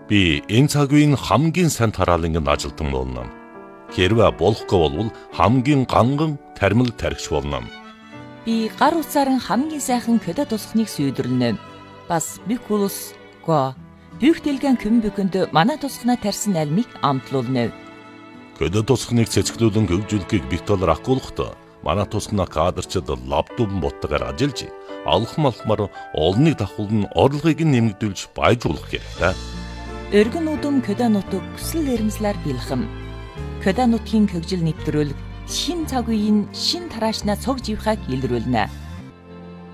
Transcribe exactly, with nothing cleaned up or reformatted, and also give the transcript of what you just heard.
Би энэ цаг үеийн хамгийн сайн тараалангийн ажилтан болно. Хэрвээ болохгүй бол хамгийн ганган тармил тархич болно. Би гар утсаар хамгийн сайхан көдө тусахныг сүйдэрнэ. Бас бикулус го бүхтэлгэн көмбөкөнд манай тусахна тарсан альмыг амтлуулна. Көдө тусахныг цэцгэлүүлэн хөгжүүлэхийг битолор ахгуулахдаа манай тусахна кадрчид лаптоп боттойгоор ажиллаж алхам алхмаар олныг давхуулн орлогыг нэмэгдүүлж баяжуулах хэрэгтэй. Өргөн үдэм көдө нутаг хүсэл эрмслэр бэлхэм. Көдө нутгийн хөгжил нэвтрүүлэг шин цаг үеийн шин тараашнаа цог живхаг илрүүлнэ.